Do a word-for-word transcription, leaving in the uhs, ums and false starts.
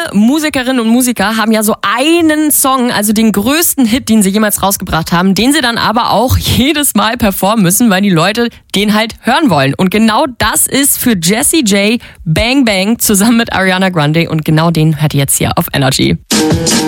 Musikerinnen und Musiker haben ja so einen Song, also den größten Hit, den sie jemals rausgebracht haben, den sie dann aber auch jedes Mal performen müssen, weil die Leute den halt hören wollen. Und genau das ist für Jessie J Bang Bang zusammen mit Ariana Grande und genau den hört ihr jetzt hier auf Energy.